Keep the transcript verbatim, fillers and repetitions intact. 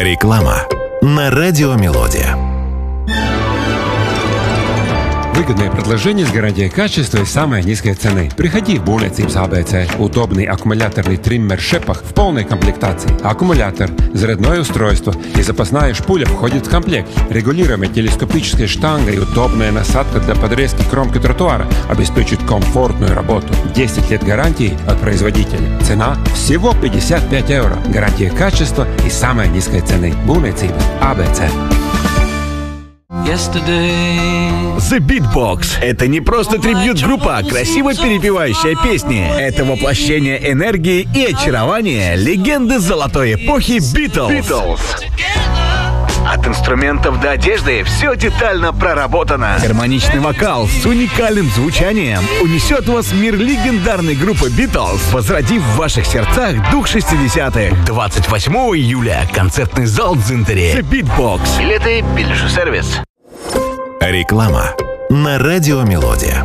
Реклама на радио «Мелодия». Выгодное предложение с гарантией качества и самой низкой цены. Приходи в Būvniecības а бэ цэ. Удобный аккумуляторный триммер Шепах в полной комплектации. Аккумулятор, зарядное устройство и запасная шпуля входит в комплект. Регулируемая телескопическая штанга и удобная насадка для подрезки кромки тротуара обеспечат комфортную работу. десять лет гарантии от производителя. Цена всего пятьдесят пять евро. Гарантия качества и самой низкой цены. Būvniecības а бэ цэ. The Beatbox – это не просто трибьют-группа, а красиво перепевающая песни. Это воплощение энергии и очарования легенды золотой эпохи Beatles. От инструментов до одежды все детально проработано. Гармоничный вокал с уникальным звучанием унесет вас в мир легендарной группы Beatles, возродив в ваших сердцах дух шестидесятых. двадцать восьмого июля. Концертный зал Дзинтери. The Beatbox. Билеты, билежный сервис. Реклама на радио «Мелодия».